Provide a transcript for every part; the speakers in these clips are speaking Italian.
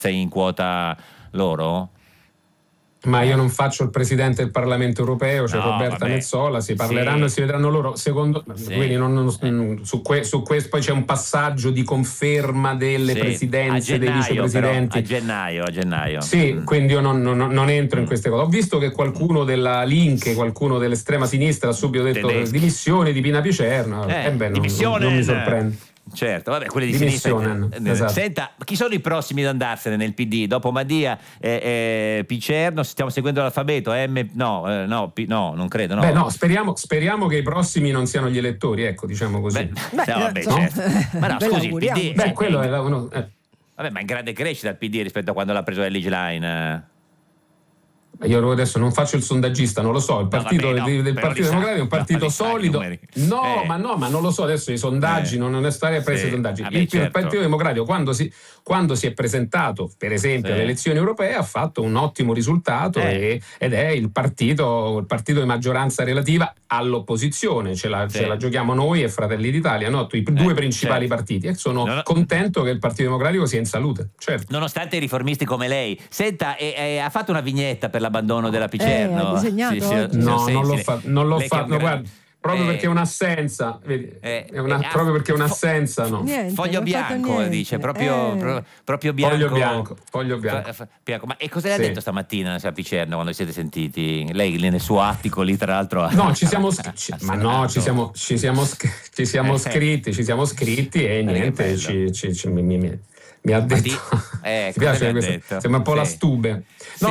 in quota loro? Ma io non faccio il presidente del Parlamento europeo, c'è Roberta Metsola, si parleranno e si vedranno loro. Secondo, quindi su questo poi c'è un passaggio di conferma delle presidenze, dei vicepresidenti. Però, a gennaio. Sì, quindi io non entro in queste cose. Ho visto che qualcuno della Link, qualcuno dell'estrema sinistra ha subito detto dimissioni di Pina Picerno. Non mi sorprende. Certo, vabbè, quelli di sinistra. Esatto. Senta, chi sono i prossimi ad andarsene nel PD? Dopo Madia, Picerno, stiamo seguendo l'alfabeto? Non credo. No. Beh, no, speriamo che i prossimi non siano gli elettori, ecco, diciamo così. Certo. Ma no, scusi, il PD. Beh, quello è uno. Vabbè, ma in grande crescita il PD rispetto a quando l'ha preso Elly Schlein. Io adesso non faccio il sondaggista, non lo so. Il partito del Partito Democratico è un partito solido. Ma non lo so adesso i sondaggi, non è stare a prendere i sondaggi. Il Partito Democratico quando si è presentato, per esempio, alle elezioni europee, ha fatto un ottimo risultato ed è il partito di maggioranza relativa all'opposizione. Ce la giochiamo noi e Fratelli d'Italia, no? I due principali partiti. E sono contento che il Partito Democratico sia in salute. Certo. Nonostante i riformisti come lei. Senta, ha fatto una vignetta per l'abbandono della Picerno? Ha disegnato? No, non l'ho fatto. Guarda, proprio perché è un'assenza, proprio perché è un'assenza, no. Niente, foglio bianco, dice, proprio bianco. Foglio bianco. Ma e cosa le ha detto stamattina a Picerno quando vi siete sentiti? Lei nel suo attico lì, tra l'altro. No, ci siamo scritti e niente, mi ha detto mi piace questo, sembra un po' la stube.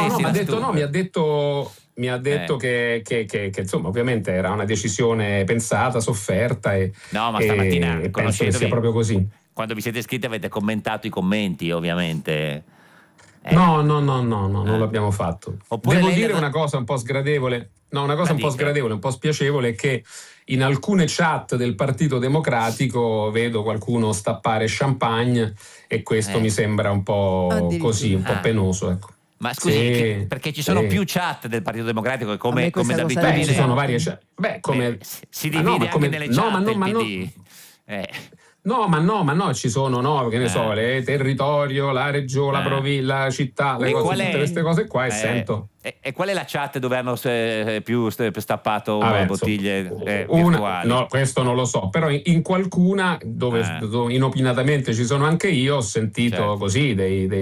Mi ha detto che insomma ovviamente era una decisione pensata, sofferta ma stamattina e penso che sia proprio così. Quando vi siete iscritti avete commentato i commenti, ovviamente. No, non l'abbiamo fatto. Devo dire una cosa un po' sgradevole. No, una cosa un po' sgradevole, un po' spiacevole, è che in alcune chat del Partito Democratico vedo qualcuno stappare champagne e questo mi sembra un po' così, un po' penoso, ecco. Ma scusi, perché ci sono più chat del Partito Democratico come d'abitudine? Ci sono varie chat. Si divide anche nelle chat del PD. No, ci sono, che ne so, il territorio, la regione, la provincia, la città, tutte queste cose qua e sento. E qual è la chat dove hanno più stappato bottiglie virtuali? No, questo non lo so, però in qualcuna dove inopinatamente ci sono anche io ho sentito così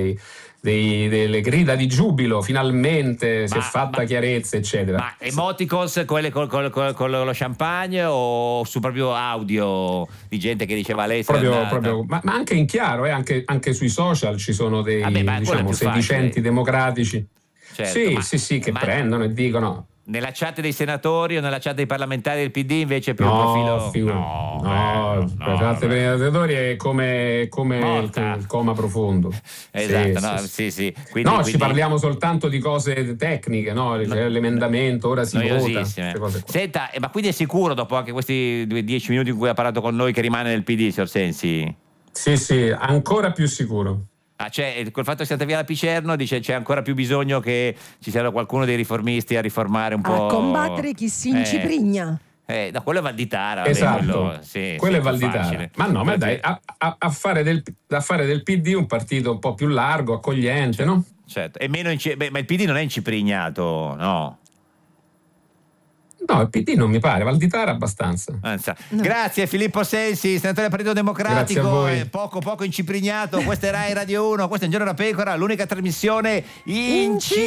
delle grida di giubilo, finalmente si è fatta chiarezza, eccetera. Ma emoticons, quelle con lo champagne o su proprio audio di gente che diceva lei proprio, ma anche in chiaro, anche sui social ci sono dei sedicenti democratici. Certo, sì, che prendono e dicono. Nella chat dei senatori o nella chat dei parlamentari del PD invece è più un profilo. La chat dei senatori è come il coma profondo. Esatto, sì. Quindi, ci parliamo soltanto di cose tecniche, l'emendamento, ora si vota. Senta, ma quindi è sicuro dopo anche questi 10 minuti in cui ha parlato con noi che rimane nel PD, signor Sensi? Sì, ancora più sicuro. Col fatto che siate via la Picerno, dice c'è ancora più bisogno che ci sia qualcuno dei riformisti a riformare un po'. A combattere chi si inciprigna. Quello è Valditara. Esatto, quello è Valditara. Facile. Ma dai, a fare del PD un partito un po' più largo, accogliente, no? Certo, e meno ma il PD non è inciprignato, no? No, il PD non mi pare, Valditara abbastanza. No. Grazie Filippo Sensi, senatore del Partito Democratico, poco inciprignato. Questa è Rai Radio 1, questo è Un Giorno da Pecora, l'unica trasmissione in